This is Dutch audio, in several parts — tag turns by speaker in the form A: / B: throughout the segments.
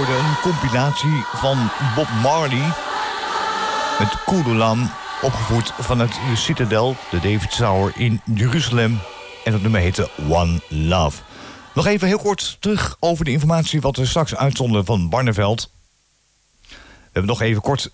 A: hoorde een compilatie van Bob Marley met Kudulam, opgevoerd vanuit de Citadel, de David Tower in Jeruzalem. En dat nummer heette One Love. Nog even heel kort terug over de informatie wat we straks uitzonden van Barneveld. We hebben nog even kort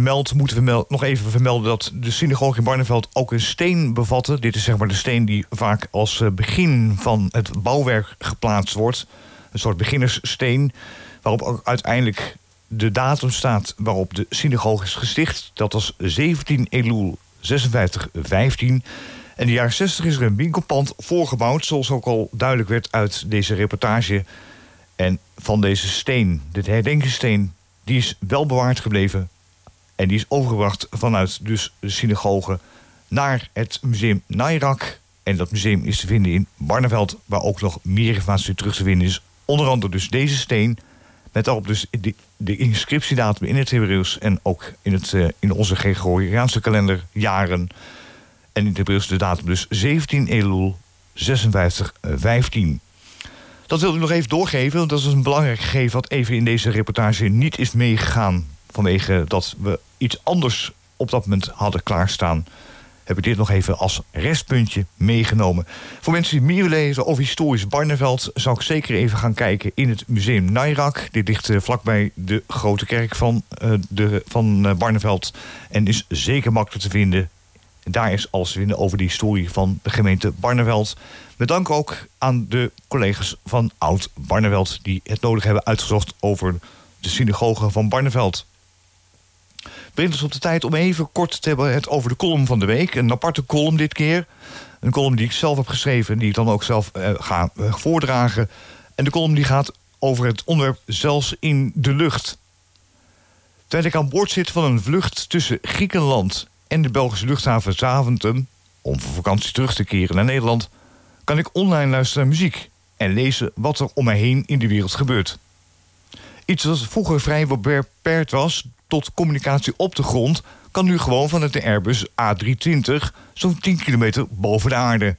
A: vermelden dat de synagoge in Barneveld ook een steen bevatte. Dit is zeg maar de steen die vaak als begin van het bouwwerk geplaatst wordt. Een soort beginnerssteen, waarop ook uiteindelijk de datum staat waarop de synagoge is gesticht. Dat was 17 Elul 5615. En in de jaren 60 is er een winkelpand voorgebouwd, zoals ook al duidelijk werd uit deze reportage. En van deze steen, dit herdenkingssteen, die is wel bewaard gebleven. En die is overgebracht vanuit dus de synagoge naar het museum Nairak. En dat museum is te vinden in Barneveld, waar ook nog meer informatie terug te vinden is. Onder andere dus deze steen, met daarop dus de inscriptiedatum in het Hebreeuws en ook in onze Gregoriaanse kalender jaren. En in het Hebreeuws de datum dus 17 Elul 5615. Dat wil ik nog even doorgeven, want dat is een belangrijk gegeven wat even in deze reportage niet is meegegaan. Vanwege dat we iets anders op dat moment hadden klaarstaan, heb ik dit nog even als restpuntje meegenomen. Voor mensen die meer willen lezen over historisch Barneveld, zou ik zeker even gaan kijken in het museum Nairak. Dit ligt vlakbij de grote kerk van Barneveld en is zeker makkelijk te vinden. Daar is alles te vinden over de historie van de gemeente Barneveld. Met dank ook aan de collega's van Oud Barneveld die het nodig hebben uitgezocht over de synagoge van Barneveld. Brengt ons op de tijd om even kort te hebben het over de column van de week. Een aparte column dit keer. Een column die ik zelf heb geschreven, die ik dan ook zelf ga voordragen. En de column die gaat over het onderwerp zelfs in de lucht. Terwijl ik aan boord zit van een vlucht tussen Griekenland en de Belgische luchthaven Zaventem, om voor vakantie terug te keren naar Nederland, kan ik online luisteren naar muziek en lezen wat er om mij heen in de wereld gebeurt. Iets dat vroeger vrij beperkt was tot communicatie op de grond, kan nu gewoon vanuit de Airbus A320 zo'n 10 kilometer boven de aarde.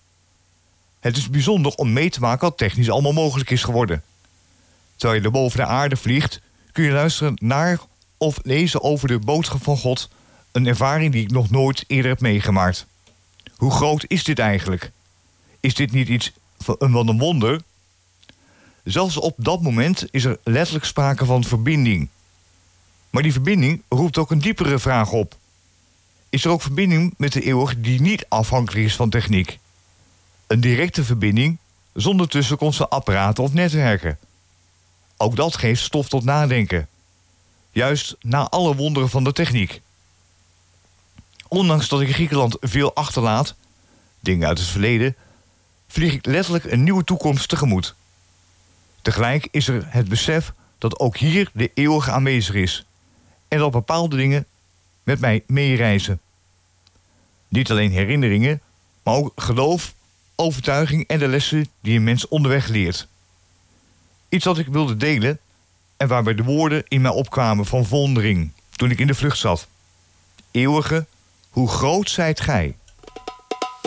A: Het is bijzonder om mee te maken wat technisch allemaal mogelijk is geworden. Terwijl je er boven de aarde vliegt, kun je luisteren naar of lezen over de boodschap van God. Een ervaring die ik nog nooit eerder heb meegemaakt. Hoe groot is dit eigenlijk? Is dit niet iets van een wonder? Zelfs op dat moment is er letterlijk sprake van verbinding. Maar die verbinding roept ook een diepere vraag op. Is er ook verbinding met de eeuwige die niet afhankelijk is van techniek? Een directe verbinding zonder tussenkomst apparaten of netwerken. Ook dat geeft stof tot nadenken. Juist na alle wonderen van de techniek. Ondanks dat ik Griekenland veel achterlaat, dingen uit het verleden, vlieg ik letterlijk een nieuwe toekomst tegemoet. Tegelijk is er het besef dat ook hier de eeuwige aanwezig is en dat bepaalde dingen met mij meereizen. Niet alleen herinneringen, maar ook geloof, overtuiging en de lessen die een mens onderweg leert. Iets dat ik wilde delen en waarbij de woorden in mij opkwamen van verwondering toen ik in de vlucht zat. Eeuwige, hoe groot zijt gij?